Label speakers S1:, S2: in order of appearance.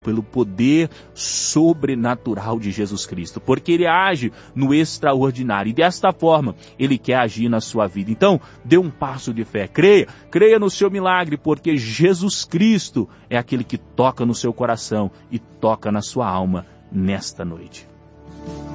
S1: pelo poder sobrenatural de Jesus Cristo, porque Ele age no extraordinário e desta forma Ele quer agir na sua vida. Então, dê um passo de fé, creia no seu milagre, porque Jesus Cristo é aquele que toca no seu coração e toca na sua alma nesta noite.